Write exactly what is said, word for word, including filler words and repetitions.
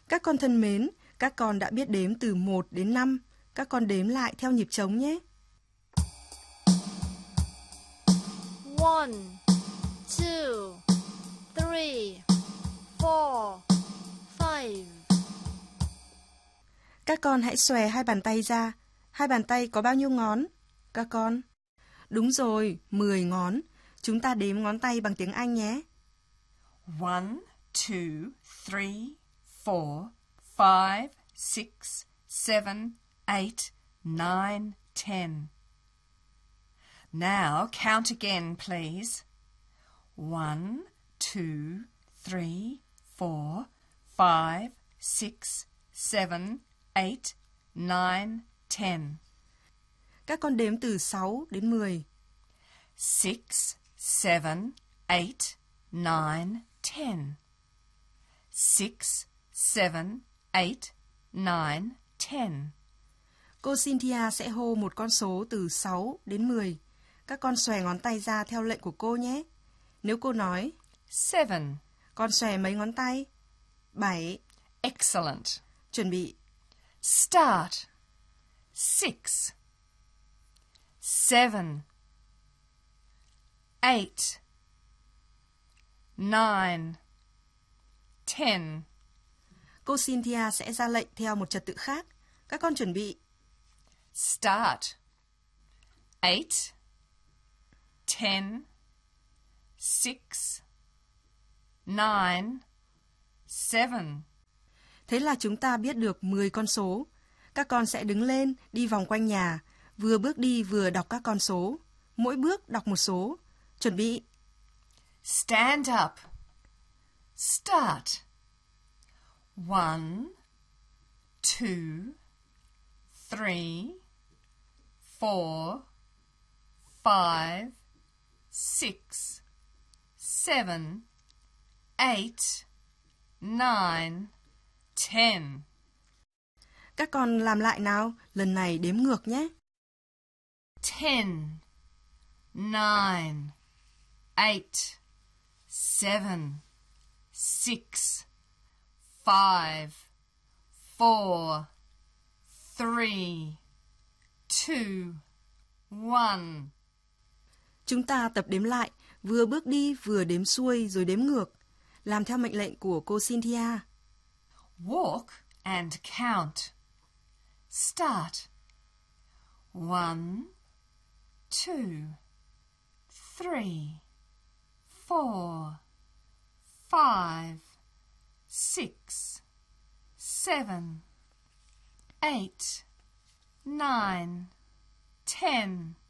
Các con thân mến, các con đã biết đếm từ một đến năm. Các con đếm lại theo nhịp trống nhé. One, two, three, four, five. Các con hãy xòe hai bàn tay ra. Hai bàn tay có bao nhiêu ngón? Các con? Đúng rồi, mười ngón. Chúng ta đếm ngón tay bằng tiếng Anh nhé. One, two, three, four, five, six, seven, eight, nine, ten. Now count again, please. One, two, three, four, five, six, seven, eight, nine, ten. Các con đếm từ sáu đến mười. Six, seven, eight, nine, ten. Six, seven, eight, nine, ten. Cô Cynthia sẽ hô một con số từ sáu đến mười. Các con xòe ngón tay ra theo lệnh của cô nhé. Nếu cô nói Seven. Con xòe mấy ngón tay? Bảy. Excellent. Chuẩn bị. Start. Six. Seven. Eight. Nine. Ten. Cô Cynthia sẽ ra lệnh theo một trật tự khác. Các con chuẩn bị. Start. Eight. Ten. Six. Nine. Seven. Thế là chúng ta biết được mười con số. Các con sẽ đứng lên, đi vòng quanh nhà, vừa bước đi vừa đọc các con số. Mỗi bước đọc một số. Chuẩn bị. Stand up. Start. One, two, three, four, five, six, seven, eight, nine, ten. Các con làm lại nào, lần này đếm ngược nhé. Ten, nine, eight, seven, six, five, four, three, two, one. Chúng ta tập đếm lại, vừa bước đi vừa đếm xuôi rồi đếm ngược. Làm theo mệnh lệnh của cô Cynthia. Walk and count. Start. One, two, three, four, five, six, seven, eight, nine, ten.